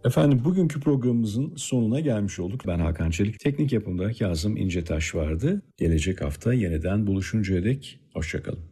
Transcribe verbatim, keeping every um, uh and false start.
Efendim bugünkü programımızın sonuna gelmiş olduk. Ben Hakan Çelik, teknik yapımda Kazım İncetaş vardı. Gelecek hafta yeniden buluşuncaya dek hoşçakalın.